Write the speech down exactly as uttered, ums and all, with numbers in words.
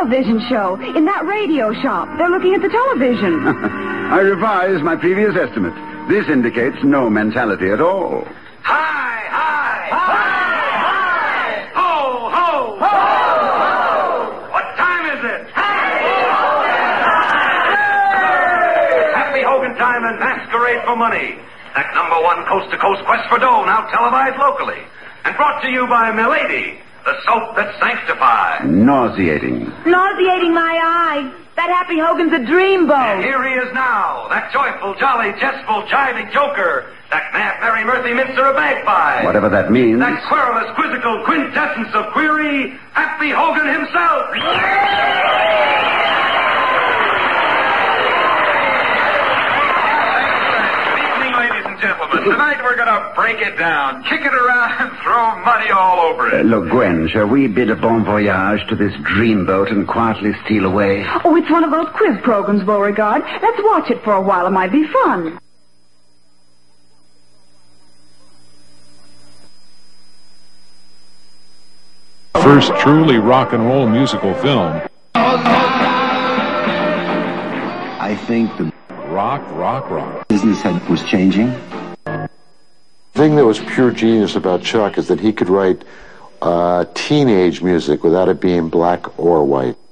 television show, in that radio shop. They're looking at the television. I revise my previous estimate. This indicates no mentality at all. Hi, hi, hi, hi! Ho, ho, ho! ho. What time is it? Happy Hogan time and Masquerade for Money. That number one coast-to-coast quest for dough, now televised locally. And brought to you by Milady, the soap that sanctifies. Nauseating. Nauseating my eyes. That Happy Hogan's a dreamboat. And here he is now, that joyful, jolly, jestful, jiving joker, that mad, merry, mirthy mincer of bagpipes. Whatever that means. That querulous, quizzical quintessence of query, Happy Hogan himself. Gentlemen, tonight we're going to break it down, kick it around, and throw money all over it. Uh, look, Gwen, shall we bid a bon voyage to this dreamboat and quietly steal away? Oh, it's one of those quiz programs, Beauregard. Let's watch it for a while. It might be fun. First truly rock and roll musical film. I think the Rock, rock, rock. business had, was changing. The thing that was pure genius about Chuck is that he could write uh, teenage music without it being black or white.